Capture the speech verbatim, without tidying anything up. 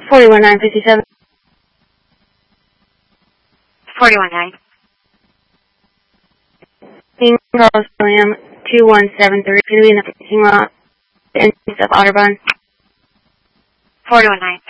forty-one nine fifty-seven. forty-one nine. King Charles William two one seven three. Going to be in the parking lot. The entrance of Otterburn. forty-one nine.